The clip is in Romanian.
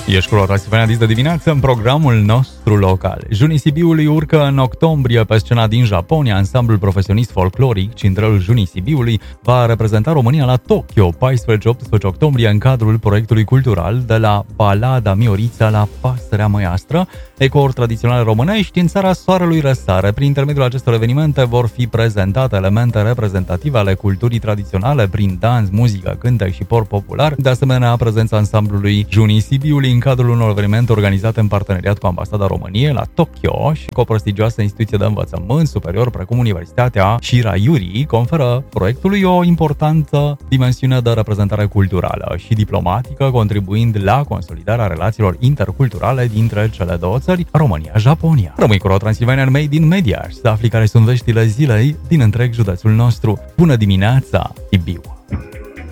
Ești cu Transilvania Dis de dimineață în programul nostru local. Junii Sibiului urcă în octombrie pe scena din Japonia. Ansamblul profesionist folcloric Cintrelul Junii Sibiului va reprezenta România la Tokyo 14-18 octombrie în cadrul proiectului cultural De la Balada Miorița la Pasărea Măiastră, ecouri tradiționale românești în țara soarelui răsare. Prin intermediul acestor evenimente vor fi prezentate elemente reprezentative ale culturii tradiționale prin dans, muzică, cântec și pop popular. De asemenea, prezența ansamblului Junii Sibiului în cadrul unor evenimente organizate în parteneriat cu Ambasada României la Tokyo și cu o prestigioasă instituție de învățământ superior precum Universitatea Shirayuri conferă proiectului o importantă dimensiune de reprezentare culturală și diplomatică, contribuind la consolidarea relațiilor interculturale dintre cele două țări, România-Japonia. Rămâi cu Transilvania Made in Media și să afli care sunt veștile zilei din întreg județul nostru. Bună dimineața, Sibiu!